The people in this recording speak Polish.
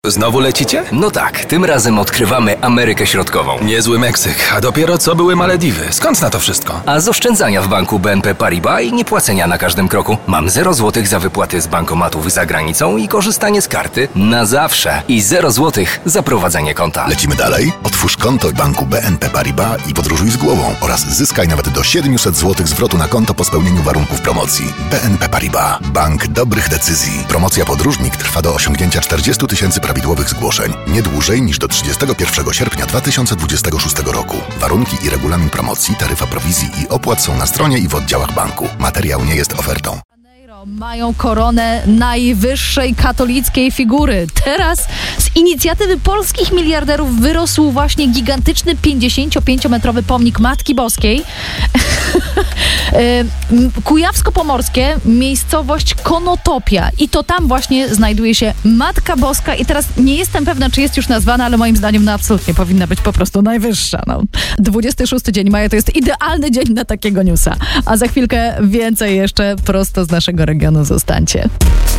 Znowu lecicie? No tak, tym razem odkrywamy Amerykę Środkową. Niezły Meksyk, a dopiero co były Malediwy. Skąd na to wszystko? A z oszczędzania w banku BNP Paribas i niepłacenia na każdym kroku. Mam 0 zł za wypłaty z bankomatów za granicą i korzystanie z karty na zawsze. I 0 zł za prowadzenie konta. Lecimy dalej? Otwórz konto w banku BNP Paribas i podróżuj z głową oraz zyskaj nawet do 700 zł zwrotu na konto po spełnieniu warunków promocji. BNP Paribas. Bank dobrych decyzji. Promocja Podróżnik trwa do osiągnięcia 40 000 prawidłowych zgłoszeń. Nie dłużej niż do 31 sierpnia 2026 roku. Warunki i regulamin promocji, taryfa prowizji i opłat są na stronie i w oddziałach banku. Materiał nie jest ofertą. Mają koronę najwyższej katolickiej figury. Teraz z inicjatywy polskich miliarderów wyrósł właśnie gigantyczny 55-metrowy pomnik Matki Boskiej. Kujawsko-Pomorskie, miejscowość Konotopia. I to tam właśnie znajduje się Matka Boska. I teraz nie jestem pewna, czy jest już nazwana, ale moim zdaniem absolutnie powinna być po prostu najwyższa. 26 dzień maja to jest idealny dzień na takiego newsa. A za chwilkę więcej jeszcze prosto z naszego regionu. Zostańcie.